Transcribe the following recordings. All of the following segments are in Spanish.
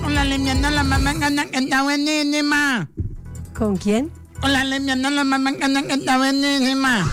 con la lesbiana, la mamá gana que está buenísima. ¿Con quién? Con la lesbiana, la mamá gana que está buenísima.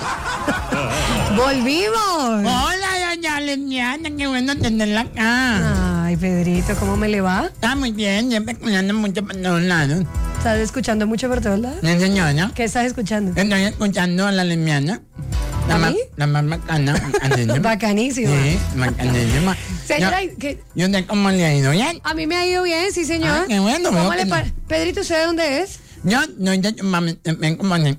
¡Volvimos! Hola, doña lesbiana, qué bueno tenerla acá. Ay, Pedrito, ¿cómo me le va? Está muy bien, siempre escuchando mucho por todos lados. ¿Estás escuchando mucho por todos lados? ¿Sí, señora? ¿Qué estás escuchando? Estoy escuchando a la lesbiana. ¿A mí? La más bacana. Bacanísima. Sí, bacanísima. Señora, ¿Y usted cómo le ha ido bien? a mí me ha ido bien, sí, señor. Ah, qué bueno. ¿Cómo veo le que no. Pedrito, ¿usted de dónde es? Yo ven como en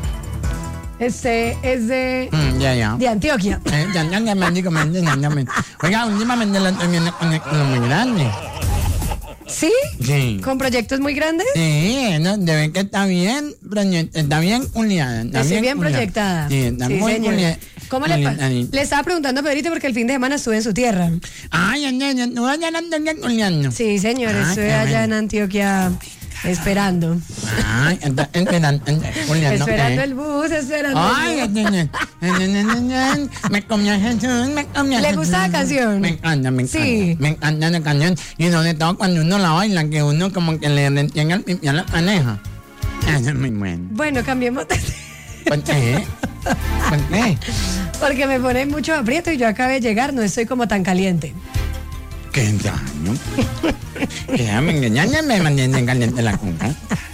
Este es de ya. de Antioquia. Ya me digo, oiga, últimamente la estoy viendo con el muy grande. ¿Sí? Sí. ¿Con proyectos muy grandes? Sí, no, de ver que está bien, está bien culiada. Estoy bien proyectada. Sí, está muy señor. culiada. ¿Cómo le estaba preguntando a Pedrito porque el fin de semana estuve en su tierra? Ay, tú allá no andas culiando. Sí, señor, Ah, estuve qué allá bueno. en Antioquia esperando. Ay, culiando. Esperando el bus, esperando Ay, el bus. me comía Jesús, me comía ¿Le Jesús. gusta la canción? Me encanta. Sí. Me encanta la canción. Y sobre todo cuando uno la baila, que uno como que le retiene el pipi a la pareja. Eso es muy bueno. Bueno, cambiemos de ¿Por qué? ¿Por qué? porque me pone mucho aprieto y yo acabé de llegar, no estoy como tan caliente. ¿Qué daño? Ya me mantienen caliente la cuca.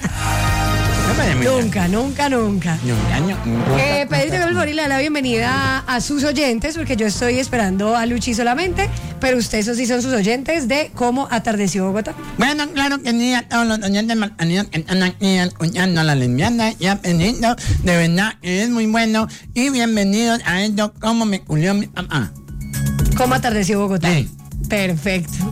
Nunca. Pedrito Galvori le da la bienvenida a sus oyentes, porque yo estoy esperando a Luchi solamente, pero ustedes esos sí son sus oyentes de Cómo Atardeció Bogotá. Bueno, claro que sí, a todos los oyentes malparidos que están aquí escuchando a la lesbiana y a Pedrito, de verdad que es muy bueno. Y bienvenidos a esto, como me culió mi papá. ¿Cómo Atardeció Bogotá? Sí. Perfecto.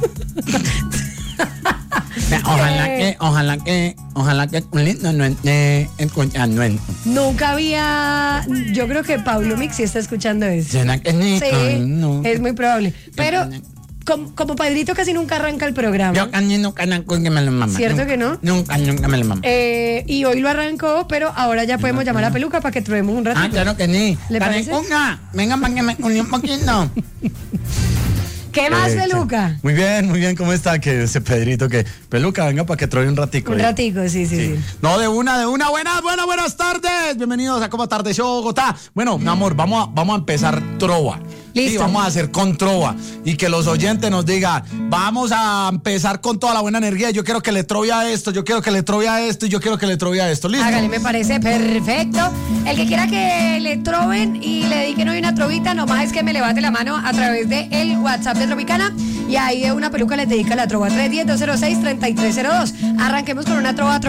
Ojalá que culito no esté escuchando esto. Nunca había. Yo creo que Pablo Mix sí está escuchando eso. ¿Será que sí? Sí, Ay, no. es muy probable. Pero pena. como Pedrito casi nunca arranca el programa. Yo casi nunca que me lo mama. ¿Cierto que no? Nunca me lo mama. Y hoy lo arrancó, pero ahora ya podemos llamar a Peluca para que probemos un ratito. Ah, claro que sí. ¿Le parece? Peluca, venga para que me culie un poquito. ¿Qué más, Peluca? Muy bien, ¿cómo está? Que ese Pedrito, que Peluca, venga para que trove un ratico. Un ratico, sí. No, de una, buenas tardes. Bienvenidos a Cómo Atardeció Bogotá. Bueno, mi amor, vamos a empezar trova. Listo. Sí, vamos a hacer con trova. Y que los oyentes nos digan, vamos a empezar con toda la buena energía. Yo quiero que le trove a esto, yo quiero que le trove a esto y yo quiero que le trove a esto. ¿Listo? Hágale, me parece perfecto. El que quiera que le troven y le dediquen hoy una trovita, nomás es que me levante la mano a través de el WhatsApp de Tropicana y ahí de una Peluca les dedica la trova 310-206-3302. Arranquemos con una trova